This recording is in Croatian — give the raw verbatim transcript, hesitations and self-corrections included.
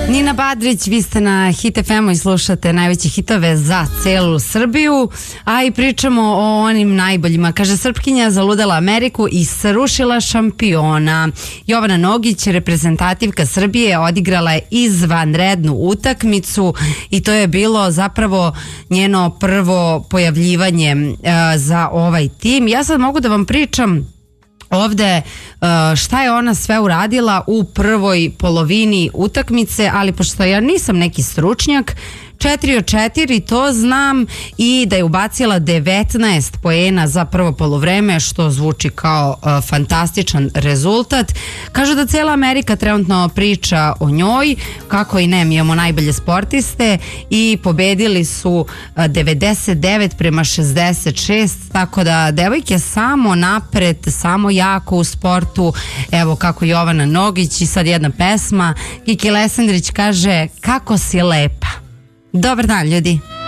Nina Badrić, vi ste na Hit ef emu i slušate najveće hitove za celu Srbiju, a i pričamo o onim najboljima. Kaže, Srpkinja zaludela Ameriku i srušila šampiona. Jovana Nogić, reprezentativka Srbije, odigrala je izvanrednu utakmicu i to je bilo zapravo njeno prvo pojavljivanje uh, za ovaj tim. Ja sad mogu da vam pričam ovde šta je ona sve uradila u prvoj polovini utakmice, ali pošto ja nisam neki stručnjak, četiri od četiri to znam, i da je ubacila devetnaest poena za prvo polovreme, što zvuči kao uh, fantastičan rezultat. Kažu da cijela Amerika trenutno priča o njoj, kako i ne, mi imamo najbolje sportiste i pobedili su uh, devedeset devet prema šezdeset šest, tako da devojke samo napred, samo jako u sportu, evo kako Jovana Nogić. I sad jedna pesma, Kiki Lesandrić kaže, kako si lepa. Dobar dan, ljudi.